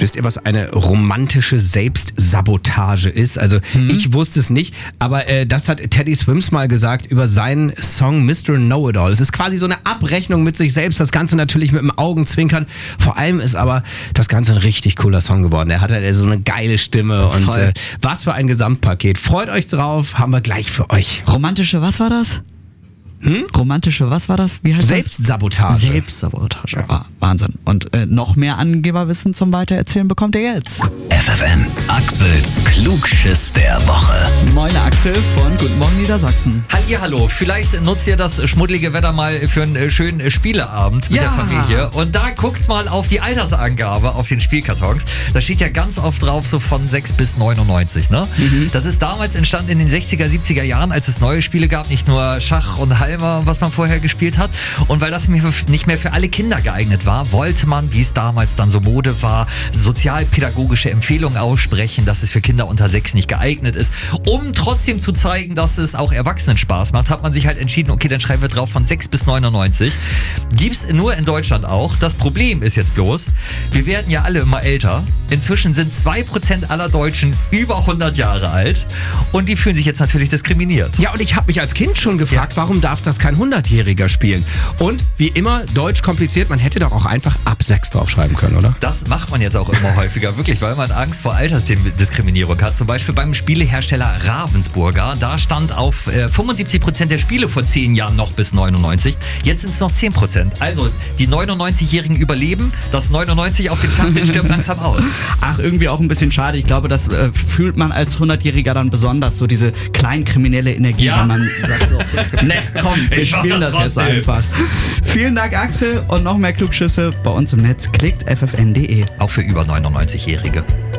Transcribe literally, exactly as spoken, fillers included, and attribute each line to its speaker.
Speaker 1: Wisst ihr, was eine romantische Selbstsabotage ist? Also hm. ich wusste es nicht, aber äh, das hat Teddy Swims mal gesagt über seinen Song Mister Know-It-All. Es ist quasi so eine Abrechnung mit sich selbst, das Ganze natürlich mit dem Augenzwinkern. Vor allem ist aber das Ganze ein richtig cooler Song geworden. Er hat halt so eine geile Stimme und äh, was für ein Gesamtpaket. Freut euch drauf, haben wir gleich für euch.
Speaker 2: Romantische, was war das?
Speaker 1: Hm?
Speaker 2: Romantische, was war das? Wie heißt
Speaker 1: Selbstsabotage.
Speaker 2: das? Selbstsabotage. Ja. Ah, Wahnsinn. Und äh, noch mehr Angeberwissen zum Weitererzählen bekommt ihr jetzt.
Speaker 3: F F N, Axels Klugschiss der Woche.
Speaker 2: Moin Axel von Guten Morgen Niedersachsen.
Speaker 4: Hallihallo, vielleicht nutzt ihr das schmuddelige Wetter mal für einen schönen Spieleabend mit
Speaker 2: ja.
Speaker 4: der Familie. Und da guckt mal auf die Altersangabe auf den Spielkartons. Da steht ja ganz oft drauf so von sechs bis neunundneunzig. Ne? Mhm. Das ist damals entstanden in den sechziger, siebziger Jahren, als es neue Spiele gab. Nicht nur Schach und Halm, was man vorher gespielt hat. Und weil das nicht mehr für alle Kinder geeignet war, wollte man, wie es damals dann so Mode war, sozialpädagogische Empfehlungen aussprechen, dass es für Kinder unter sechs nicht geeignet ist. Um trotzdem zu zeigen, dass es auch Erwachsenen Spaß macht, hat man sich halt entschieden, okay, dann schreiben wir drauf von sechs bis neunundneunzig. Gibt's nur in Deutschland auch. Das Problem ist jetzt bloß, wir werden ja alle immer älter. Inzwischen sind zwei Prozent aller Deutschen über hundert Jahre alt und die fühlen sich jetzt natürlich diskriminiert.
Speaker 1: Ja, und ich habe mich als Kind schon gefragt, ja. warum darf das kein hundertjähriger spielen? Und wie immer, Deutsch kompliziert, man hätte doch auch einfach ab sechs draufschreiben können, oder?
Speaker 4: Das macht man jetzt auch immer häufiger, wirklich, weil man Angst vor Altersdiskriminierung hat. Zum Beispiel beim Spielehersteller Ravensburger, da stand auf äh, fünfundsiebzig Prozent der Spiele vor zehn Jahren noch bis neunundneunzig, jetzt sind es noch zehn Prozent. Also die neunundneunzigjährigen überleben, das neunundneunzig auf dem Schachtel stirbt langsam aus.
Speaker 2: Ach, irgendwie auch ein bisschen schade. Ich glaube, das äh, fühlt man als hundertjähriger dann besonders, so diese kleinkriminelle Energie,
Speaker 4: ja.
Speaker 2: wenn man sagt, so, ne, komm, wir ich spielen das, das jetzt einfach. Vielen Dank, Axel, und noch mehr Klugschüsse bei uns im Netz. Klickt F F N punkt de.
Speaker 4: Auch für über neunundneunzigjährige.